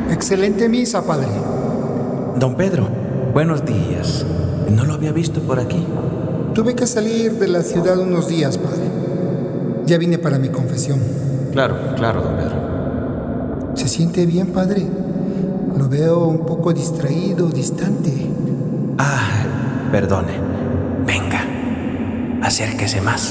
Excelente misa, padre. Don Pedro, buenos días. No lo había visto por aquí. Tuve que salir de la ciudad unos días, padre. Ya vine para mi confesión. Claro, don Pedro. ¿Se siente bien, padre? Lo veo un poco distraído, distante. Perdone. Venga, acérquese más.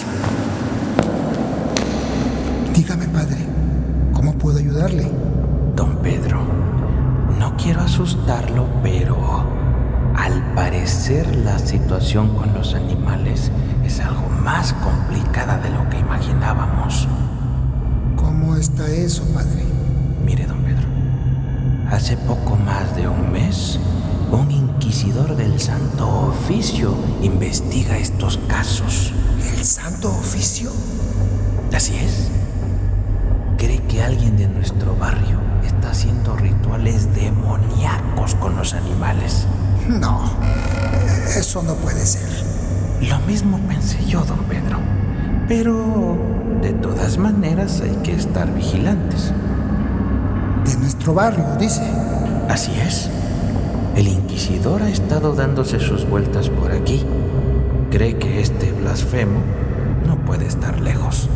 Dígame, padre, ¿cómo puedo ayudarle? Don Pedro, no quiero asustarlo, pero al parecer la situación con los animales es algo más complicada de lo que imaginábamos. ¿Cómo está eso, padre? Mire, don Pedro, hace poco más de un mes, un inquisidor del Santo Oficio investiga estos casos. ¿El Santo Oficio? Así es. Cree que alguien de nuestro barrio está haciendo rituales demoníacos con los animales. No, eso no puede ser. Lo mismo pensé yo, don Pedro. Pero de todas maneras hay que estar vigilantes. ¿De nuestro barrio, dice? Así es. El inquisidor ha estado dándose sus vueltas por aquí. Cree que este blasfemo no puede estar lejos.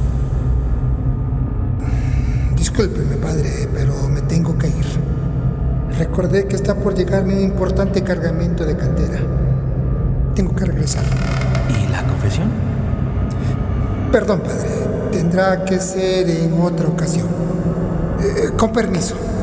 Discúlpeme, padre, pero me tengo que ir. Recordé que está por llegarme un importante cargamento de cantera. Tengo que regresar. ¿Y la confesión? Perdón, padre. Tendrá que ser en otra ocasión. Con permiso.